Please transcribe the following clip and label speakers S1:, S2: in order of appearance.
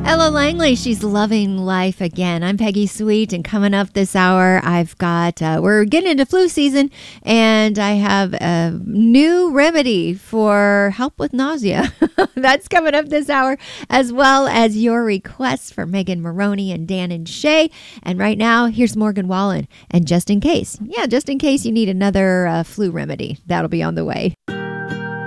S1: Ella Langley, she's loving life again. I'm Peggy Sweet, and coming up this hour, I've got, we're getting into flu season, and I have a new remedy for help with nausea. That's coming up this hour, as well as your requests for Megan Maroney and Dan and Shay. And right now, here's Morgan Wallen. And just in case you need another flu remedy, that'll be on the way.